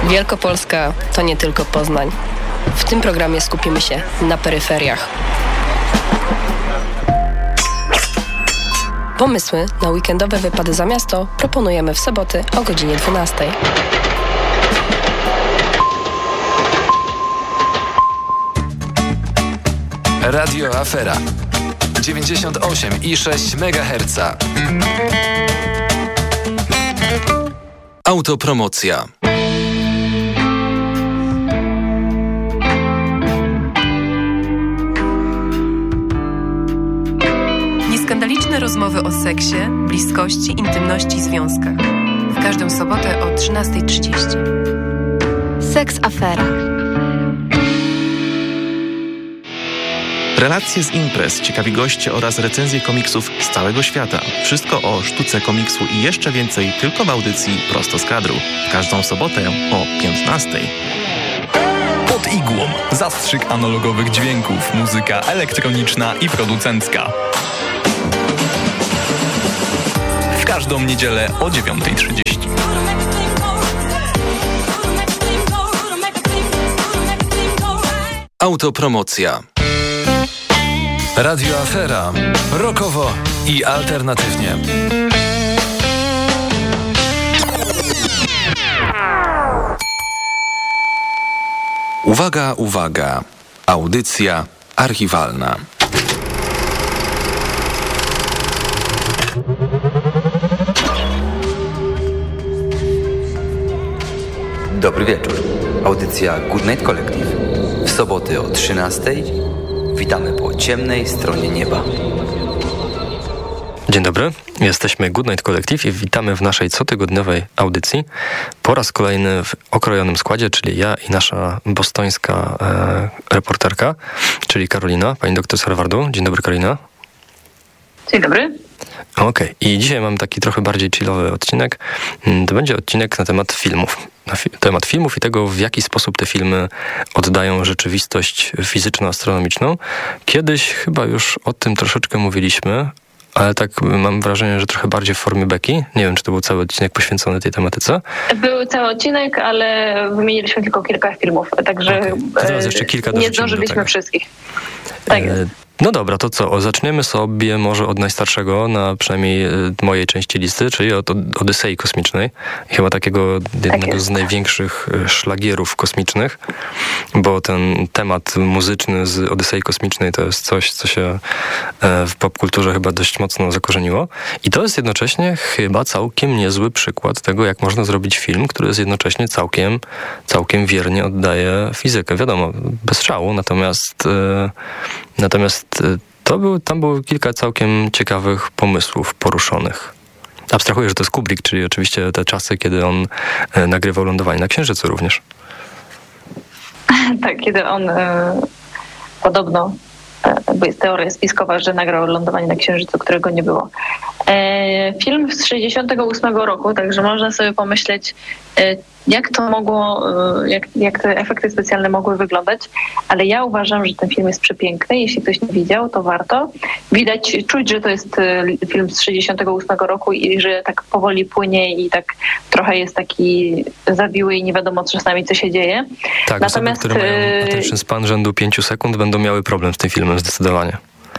Wielkopolska to nie tylko Poznań. W tym programie skupimy się na peryferiach. Pomysły na weekendowe wypady za miasto proponujemy w soboty o godzinie 12. Radio Afera 98,6 MHz. Autopromocja. Nieskandaliczne rozmowy o seksie, bliskości, intymności i związkach. W każdą sobotę o 13:30. Seks Afera. Relacje z imprez, ciekawi goście oraz recenzje komiksów z całego świata. Wszystko o sztuce komiksu i jeszcze więcej tylko w audycji Prosto z kadru. W każdą sobotę o 15:00. Pod igłą. Zastrzyk analogowych dźwięków, muzyka elektroniczna i producencka. W każdą niedzielę o 9:30. Autopromocja. Radio Afera. Rockowo i alternatywnie. Uwaga, uwaga. Audycja archiwalna. Dobry wieczór. Audycja Good Night Collective. W soboty o 13:00 witamy po ciemnej stronie nieba. Dzień dobry, jesteśmy Good Night Collective i witamy w naszej cotygodniowej audycji. Po raz kolejny w okrojonym składzie, czyli ja i nasza bostońska reporterka, czyli Karolina, pani doktor z Harvardu. Dzień dobry, Karolina. Dzień dobry. Okej. I dzisiaj mam taki trochę bardziej chillowy odcinek. To będzie odcinek na temat filmów. Temat filmów i tego, w jaki sposób te filmy oddają rzeczywistość fizyczno-astronomiczną. Kiedyś chyba już o tym troszeczkę mówiliśmy, ale tak mam wrażenie, że trochę bardziej w formie beki. Nie wiem, czy to był cały odcinek poświęcony tej tematyce. Był cały odcinek, ale wymieniliśmy tylko kilka filmów, także teraz jeszcze kilka nie zdążyliśmy wszystkich. Tak jest. No dobra, to co? Zaczniemy sobie może od najstarszego, na przynajmniej mojej części listy, czyli od Odysei Kosmicznej. Chyba takiego jednego z największych szlagierów kosmicznych, bo ten temat muzyczny z Odysei Kosmicznej to jest coś, co się w popkulturze chyba dość mocno zakorzeniło. I to jest jednocześnie chyba całkiem niezły przykład tego, jak można zrobić film, który jest jednocześnie całkiem wiernie oddaje fizykę. Wiadomo, bez szału, natomiast tam było kilka całkiem ciekawych pomysłów poruszonych. Abstrahuję, że to jest Kubrick, czyli oczywiście te czasy, kiedy on nagrywał lądowanie na Księżycu również. Tak, kiedy on podobno, bo jest teoria spiskowa, że nagrał lądowanie na Księżycu, którego nie było. Film z 1968 roku, także można sobie pomyśleć, jak to mogło, jak te efekty specjalne mogły wyglądać, ale ja uważam, że ten film jest przepiękny. Jeśli ktoś nie widział, to warto. Czuć, że to jest film z 1968 roku i że tak powoli płynie i tak trochę jest taki zawiły i nie wiadomo czasami, co się dzieje. Tak, natomiast osoby, które mają attention span rzędu 5 sekund, będą miały problem z tym filmem zdecydowanie.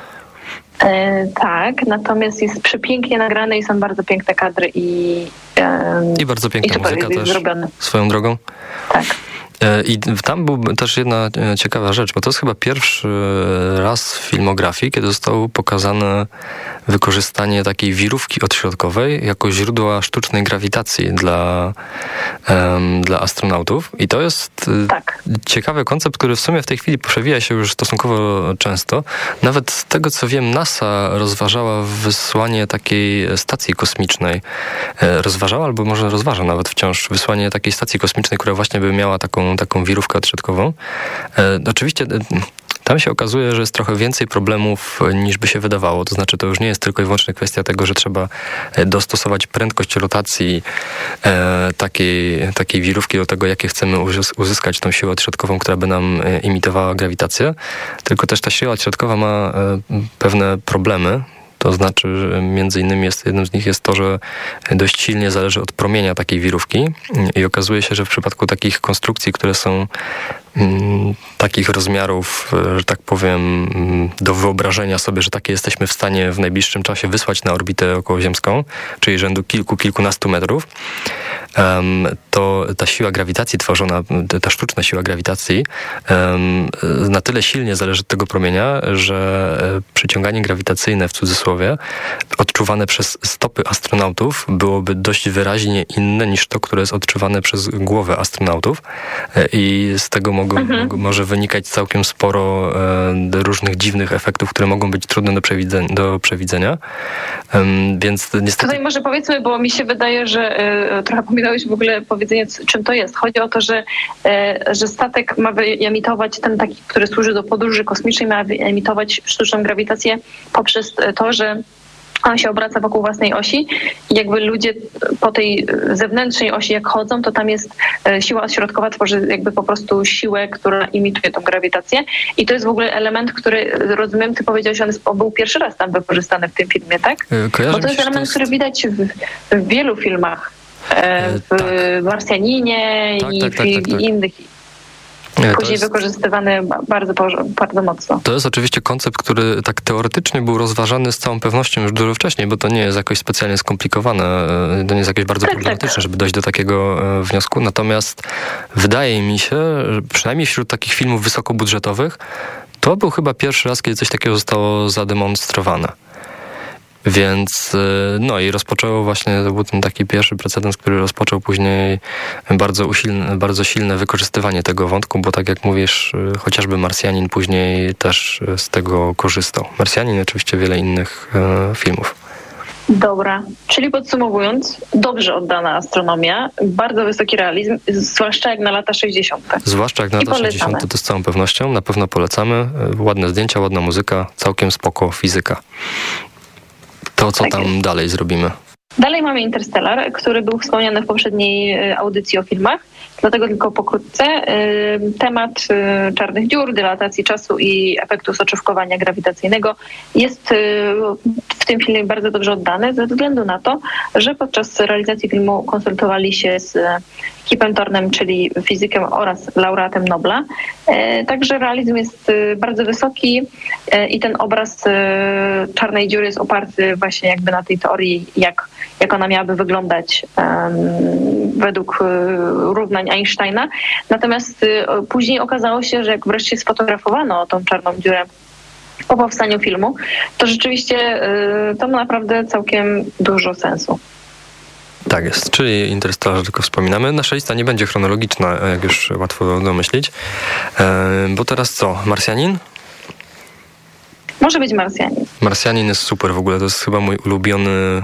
Tak, natomiast jest przepięknie nagrany i są bardzo piękne kadry i bardzo piękna muzyka też zrobione. Swoją drogą. Tak. I tam był też jedna ciekawa rzecz, bo to jest chyba pierwszy raz w filmografii, kiedy zostało pokazane wykorzystanie takiej wirówki odśrodkowej jako źródła sztucznej grawitacji dla astronautów. I to jest ciekawy koncept, który w sumie w tej chwili przewija się już stosunkowo często. Nawet z tego, co wiem, NASA rozważała wysłanie takiej stacji kosmicznej. Rozważała, albo może rozważa nawet wciąż wysłanie takiej stacji kosmicznej, która właśnie by miała taką wirówkę odśrodkową. Oczywiście tam się okazuje, że jest trochę więcej problemów niż by się wydawało. To znaczy, to już nie jest tylko i wyłącznie kwestia tego, że trzeba dostosować prędkość rotacji takiej wirówki do tego, jakie chcemy uzyskać tą siłę odśrodkową, która by nam imitowała grawitację. Tylko też ta siła odśrodkowa ma pewne problemy, To znaczy, że między innymi jednym z nich jest to, że dość silnie zależy od promienia takiej wirówki i okazuje się, że w przypadku takich konstrukcji, które są takich rozmiarów, że tak powiem, do wyobrażenia sobie, że takie jesteśmy w stanie w najbliższym czasie wysłać na orbitę okołoziemską, czyli rzędu kilkunastu metrów, to ta siła grawitacji tworzona, ta sztuczna siła grawitacji na tyle silnie zależy od tego promienia, że przyciąganie grawitacyjne w cudzysłowie odczuwane przez stopy astronautów byłoby dość wyraźnie inne niż to, które jest odczuwane przez głowę astronautów i z tego może wynikać całkiem sporo różnych dziwnych efektów, które mogą być trudne do przewidzenia. Więc niestety... Tutaj może powiedzmy, bo mi się wydaje, że trochę pominąłeś w ogóle powiedzenie, czym to jest. Chodzi o to, że statek ma wyemitować, ten taki, który służy do podróży kosmicznej, ma wyemitować sztuczną grawitację poprzez to, że on się obraca wokół własnej osi i jakby ludzie po tej zewnętrznej osi jak chodzą, to tam jest siła środkowa, tworzy jakby po prostu siłę, która imituje tą grawitację i to jest w ogóle element, który, rozumiem, ty powiedziałeś, on był pierwszy raz tam wykorzystany w tym filmie, tak? Bo to jest element, który widać w wielu filmach, w Marsjaninie i w innych. Później wykorzystywany bardzo mocno. To jest oczywiście koncept, który tak teoretycznie był rozważany z całą pewnością już dużo wcześniej, bo to nie jest jakoś specjalnie skomplikowane, to nie jest jakoś bardzo problematyczne, żeby dojść do takiego wniosku. Natomiast wydaje mi się, że przynajmniej wśród takich filmów wysokobudżetowych, to był chyba pierwszy raz, kiedy coś takiego zostało zademonstrowane. Więc no i rozpoczęło właśnie, to był ten taki pierwszy precedens, który rozpoczął później bardzo silne wykorzystywanie tego wątku, bo tak jak mówisz, chociażby Marsjanin później też z tego korzystał. Marsjanin, oczywiście wiele innych filmów. Dobra, czyli podsumowując, dobrze oddana astronomia, bardzo wysoki realizm, zwłaszcza jak na lata 60. Zwłaszcza jak na lata 60, to z całą pewnością, na pewno polecamy. Ładne zdjęcia, ładna muzyka, całkiem spoko fizyka. To, co tak tam jest. Dalej zrobimy? Dalej mamy Interstellar, który był wspomniany w poprzedniej audycji o filmach, dlatego tylko pokrótce. Temat czarnych dziur, dylatacji czasu i efektu soczewkowania grawitacyjnego jest w tym filmie bardzo dobrze oddany ze względu na to, że podczas realizacji filmu konsultowali się z Kipem Thornem, czyli fizykiem oraz laureatem Nobla. Także realizm jest bardzo wysoki i ten obraz czarnej dziury jest oparty właśnie jakby na tej teorii, jak ona miałaby wyglądać według równań Einsteina. Natomiast później okazało się, że jak wreszcie sfotografowano tą czarną dziurę po powstaniu filmu, to rzeczywiście to ma naprawdę całkiem dużo sensu. Tak jest, czyli Interstellar tylko wspominamy. Nasza lista nie będzie chronologiczna, jak już łatwo domyślić. Bo teraz co? Marsjanin? Może być Marsjanin. Marsjanin jest super w ogóle, to jest chyba mój ulubiony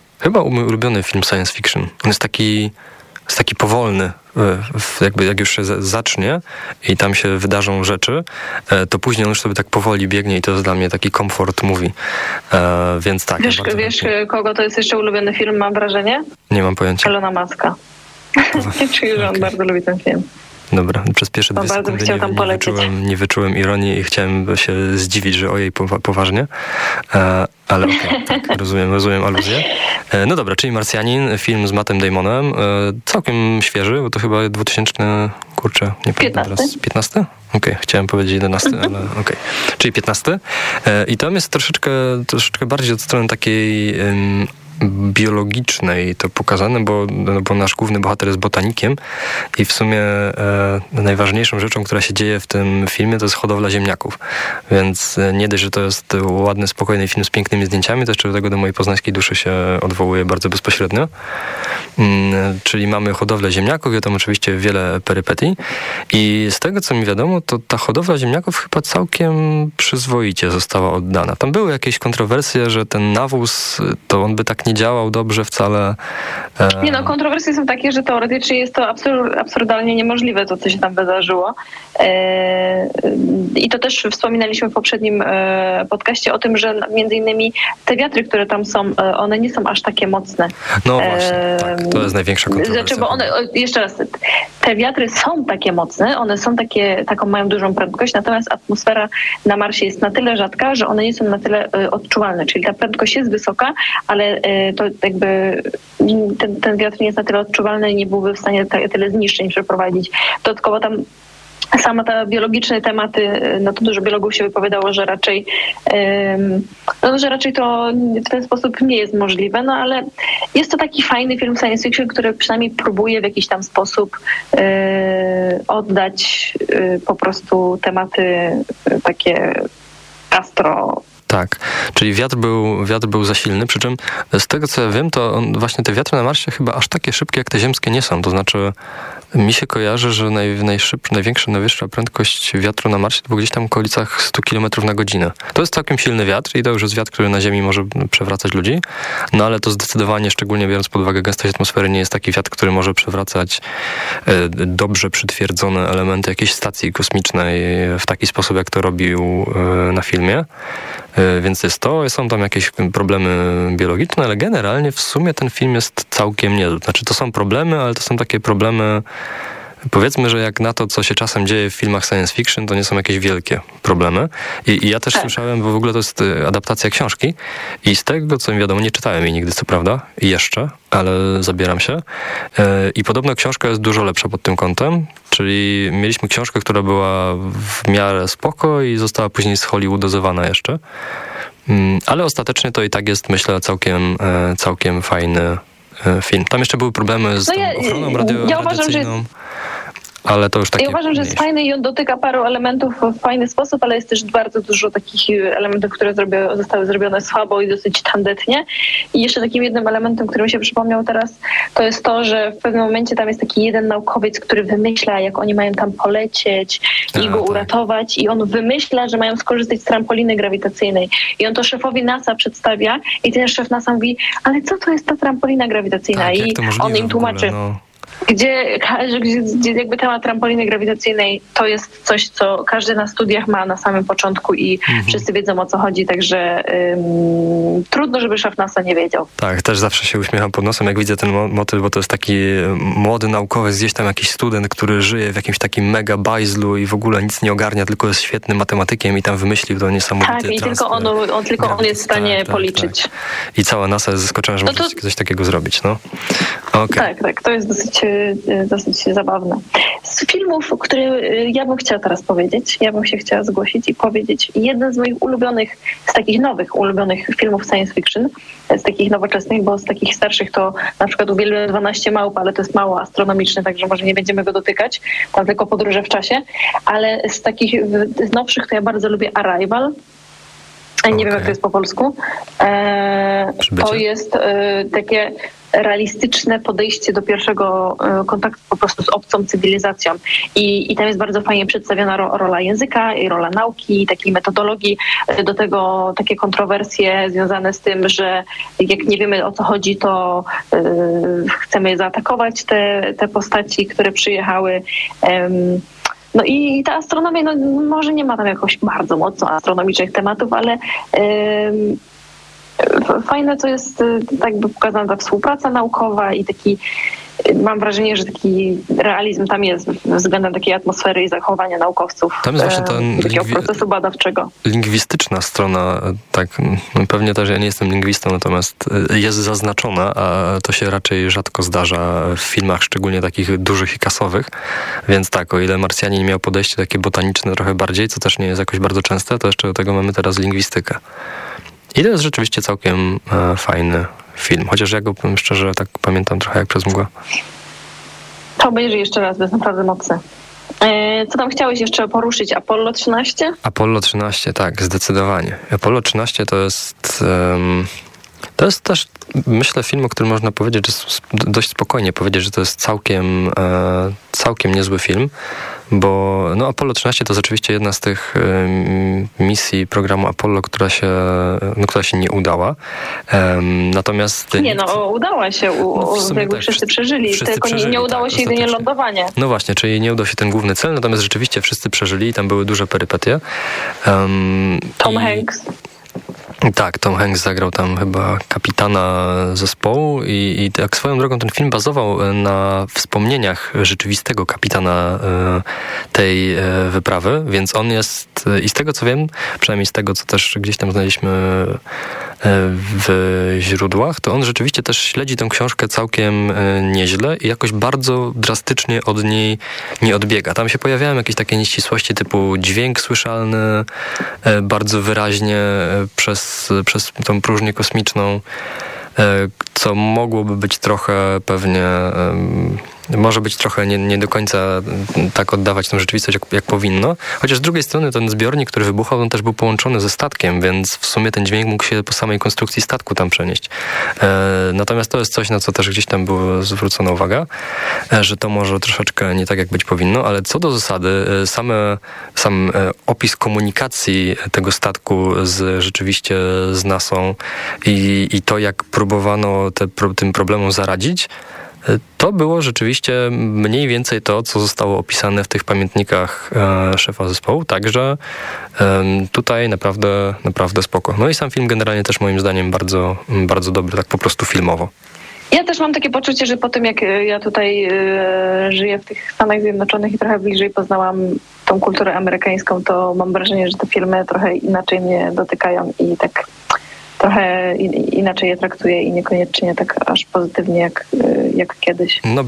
film science fiction. On jest taki powolny, jakby jak już się zacznie i tam się wydarzą rzeczy, to później on już sobie tak powoli biegnie i to jest dla mnie taki comfort movie. Więc tak. Wiesz kogo to jest jeszcze ulubiony film, mam wrażenie? Nie mam pojęcia. Elona Muska. Nie czuję, że on bardzo lubi ten film. Dobra, przez pierwsze 2 sekundy nie wyczułem ironii i chciałem się zdziwić, że ojej, poważnie. Ale okej, tak, rozumiem aluzję. No dobra, czyli Marsjanin, film z Mattem Damonem, całkiem świeży, bo to chyba 2000, nie pamiętam teraz, 15? Okej, chciałem powiedzieć 11, ale okej. Czyli 15. I tam jest troszeczkę bardziej od strony takiej biologicznej to pokazane, bo nasz główny bohater jest botanikiem i w sumie najważniejszą rzeczą, która się dzieje w tym filmie, to jest hodowla ziemniaków. Więc nie dość, że to jest ładny, spokojny film z pięknymi zdjęciami, to jeszcze do tego do mojej poznańskiej duszy się odwołuje bardzo bezpośrednio. Czyli mamy hodowlę ziemniaków i tam oczywiście wiele perypetii. I z tego, co mi wiadomo, to ta hodowla ziemniaków chyba całkiem przyzwoicie została oddana. Tam były jakieś kontrowersje, że ten nawóz, to on by tak nie działał dobrze wcale. Nie no, kontrowersje są takie, że teoretycznie jest to absurdalnie niemożliwe to, co się tam wydarzyło. I to też wspominaliśmy w poprzednim podcaście o tym, że między innymi te wiatry, które tam są, one nie są aż takie mocne. No właśnie, tak, to jest największa kontrowersja. Znaczy, bo one, jeszcze raz, te wiatry są takie mocne, one są taką mają dużą prędkość, natomiast atmosfera na Marsie jest na tyle rzadka, że one nie są na tyle odczuwalne, czyli ta prędkość jest wysoka, ale to jakby ten wiatr nie jest na tyle odczuwalny i nie byłby w stanie tyle zniszczeń przeprowadzić. Dodatkowo tam sama ta biologiczne tematy, no to dużo biologów się wypowiadało, że raczej to w ten sposób nie jest możliwe, no ale jest to taki fajny film science fiction, który przynajmniej próbuje w jakiś tam sposób oddać po prostu tematy takie Tak, czyli wiatr był za silny, przy czym z tego co ja wiem, to właśnie te wiatry na Marsie chyba aż takie szybkie jak te ziemskie nie są. To znaczy mi się kojarzy, że najwyższa prędkość wiatru na Marsie to było gdzieś tam w okolicach 100 km na godzinę. To jest całkiem silny wiatr i to już jest wiatr, który na Ziemi może przewracać ludzi, no ale to zdecydowanie, szczególnie biorąc pod uwagę gęstość atmosfery, nie jest taki wiatr, który może przewracać dobrze przytwierdzone elementy jakiejś stacji kosmicznej w taki sposób, jak to robił na filmie. Więc są tam jakieś problemy biologiczne, ale generalnie w sumie ten film jest całkiem niezły. Znaczy to są problemy, ale to są takie problemy, powiedzmy, że jak na to, co się czasem dzieje w filmach science fiction, to nie są jakieś wielkie problemy. I ja też słyszałem, bo w ogóle to jest adaptacja książki i z tego, co mi wiadomo, nie czytałem jej nigdy, co prawda, jeszcze, ale zabieram się. I podobno książka jest dużo lepsza pod tym kątem, czyli mieliśmy książkę, która była w miarę spoko i została później zhollywoodozowana jeszcze. Ale ostatecznie to i tak jest, myślę, całkiem fajny film. Tam jeszcze były problemy z ochroną radiacyjną. Ale to już takie... Ja uważam, że jest fajny i on dotyka paru elementów w fajny sposób, ale jest też bardzo dużo takich elementów, które zostały zrobione słabo i dosyć tandetnie. I jeszcze takim jednym elementem, który mi się przypomniał teraz, to jest to, że w pewnym momencie tam jest taki jeden naukowiec, który wymyśla, jak oni mają tam polecieć i go uratować. I on wymyśla, że mają skorzystać z trampoliny grawitacyjnej. I on to szefowi NASA przedstawia i ten szef NASA mówi, ale co to jest ta trampolina grawitacyjna? I on im tłumaczy... Gdzie jakby temat trampoliny grawitacyjnej to jest coś, co każdy na studiach ma na samym początku i wszyscy wiedzą, o co chodzi, także trudno, żeby szef NASA nie wiedział. Tak, też zawsze się uśmiecham pod nosem, jak widzę ten motyw, bo to jest taki młody naukowiec, gdzieś tam jakiś student, który żyje w jakimś takim mega bajzlu i w ogóle nic nie ogarnia, tylko jest świetnym matematykiem i tam wymyślił to niesamowity Tak, i tylko on jest w stanie policzyć. Tak. I cała NASA jest zaskoczona, że może coś takiego zrobić, no. Okay. Tak, to jest dosyć zabawne. Z filmów, które ja bym chciała teraz powiedzieć, ja bym się chciała zgłosić i powiedzieć, jeden z moich ulubionych, z takich nowych ulubionych filmów science fiction, z takich nowoczesnych, bo z takich starszych to na przykład uwielbiam 12 małp, ale to jest mało astronomiczne, także może nie będziemy go dotykać, tam tylko podróże w czasie, ale z takich z nowszych to ja bardzo lubię Arrival. Nie wiem, jak to jest po polsku. To jest takie realistyczne podejście do pierwszego kontaktu po prostu z obcą cywilizacją. I tam jest bardzo fajnie przedstawiona rola języka i rola nauki, takiej metodologii. Do tego takie kontrowersje związane z tym, że jak nie wiemy, o co chodzi, to chcemy zaatakować te postaci, które przyjechały. No i ta astronomia, no może nie ma tam jakoś bardzo mocno astronomicznych tematów, ale fajne to jest tak jakby pokazana ta współpraca naukowa i taki, mam wrażenie, że taki realizm tam jest względem takiej atmosfery i zachowania naukowców. Tam jest właśnie takiego procesu badawczego. Lingwistyczna strona, tak, pewnie też ja nie jestem lingwistą, natomiast jest zaznaczona, a to się raczej rzadko zdarza w filmach, szczególnie takich dużych i kasowych, więc tak, o ile Marsjanin miał podejście takie botaniczne trochę bardziej, co też nie jest jakoś bardzo częste, to jeszcze do tego mamy teraz lingwistykę. I to jest rzeczywiście całkiem fajny film. Chociaż ja go, powiem szczerze, tak pamiętam trochę jak przez mgłę. To obejrzyj jeszcze raz, to jest naprawdę mocne. Co tam chciałeś jeszcze poruszyć? Apollo 13? Apollo 13, tak, zdecydowanie. Apollo 13 to jest też, myślę, film, o którym można powiedzieć, że dość spokojnie powiedzieć, że to jest całkiem niezły film, bo no, Apollo 13 to rzeczywiście jedna z tych misji programu Apollo, która się nie udała. Natomiast... udała się, jakby wszyscy przeżyli, tylko nie udało się jedynie lądowanie. No właśnie, czyli nie udał się ten główny cel, natomiast rzeczywiście wszyscy przeżyli i tam były duże perypetie. Tom Hanks. Tak, Tom Hanks zagrał tam chyba kapitana zespołu i tak swoją drogą ten film bazował na wspomnieniach rzeczywistego kapitana tej wyprawy, więc on jest, i z tego co wiem, przynajmniej z tego co też gdzieś tam znaleźliśmy w źródłach, to on rzeczywiście też śledzi tę książkę całkiem nieźle i jakoś bardzo drastycznie od niej nie odbiega. Tam się pojawiają jakieś takie nieścisłości typu dźwięk słyszalny bardzo wyraźnie przez tą próżnię kosmiczną, co mogłoby być trochę pewnie, może być trochę nie do końca tak oddawać tą rzeczywistość, jak powinno. Chociaż z drugiej strony ten zbiornik, który wybuchał, on też był połączony ze statkiem, więc w sumie ten dźwięk mógł się po samej konstrukcji statku tam przenieść. Natomiast to jest coś, na co też gdzieś tam była zwrócona uwaga, że to może troszeczkę nie tak, jak być powinno, ale co do zasady, sam opis komunikacji tego statku rzeczywiście z NASA i to, jak próbowano tym problemom zaradzić, to było rzeczywiście mniej więcej to, co zostało opisane w tych pamiętnikach szefa zespołu, także tutaj naprawdę spoko. No i sam film generalnie też moim zdaniem bardzo, bardzo dobry, tak po prostu filmowo. Ja też mam takie poczucie, że po tym jak ja tutaj żyję w tych Stanach Zjednoczonych i trochę bliżej poznałam tą kulturę amerykańską, to mam wrażenie, że te filmy trochę inaczej mnie dotykają i tak trochę inaczej je traktuję i niekoniecznie tak aż pozytywnie jak kiedyś. No